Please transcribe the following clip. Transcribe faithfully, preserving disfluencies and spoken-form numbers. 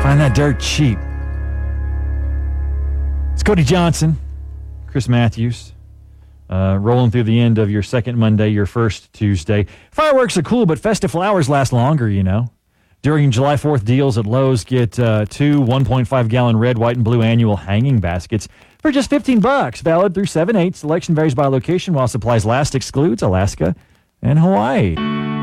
Find that dirt cheap. It's Cody Johnson, Chris Matthews, uh, rolling through the end of your second Monday, your first Tuesday. Fireworks are cool, but festive flowers last longer, you know. During July fourth deals at Lowe's, get uh, two one point five gallon red, white, and blue annual hanging baskets for just fifteen bucks. Valid through seven eight. Selection varies by location while supplies last. Excludes Alaska and Hawaii.